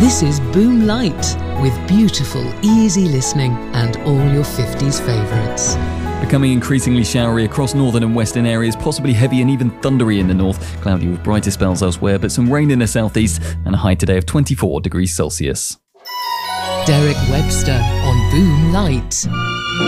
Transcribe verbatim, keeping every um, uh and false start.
This is Boom Light, with beautiful, easy listening and all your fifties favourites. Becoming increasingly showery across northern and western areas, possibly heavy and even thundery in the north, cloudy with brighter spells elsewhere, but some rain in the southeast, and a high today of twenty-four degrees Celsius. Derek Webster on Boom Light.